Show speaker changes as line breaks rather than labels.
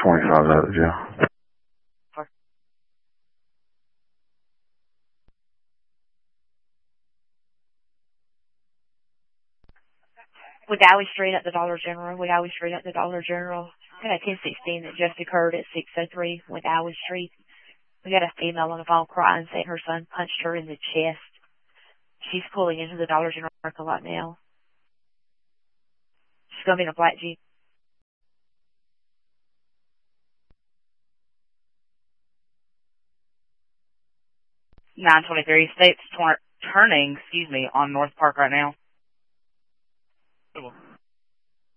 25 out of the jail.
Wedowee Street at the Dollar General. Wedowee Street at the Dollar General. We got a 1016 that just occurred at 603 Wedowee Street. We got a female on the phone crying saying her son punched her in the chest. She's pulling into the Dollar General parking lot now. She's going to be in a black Jeep.
923 State's turning, on North Park right now.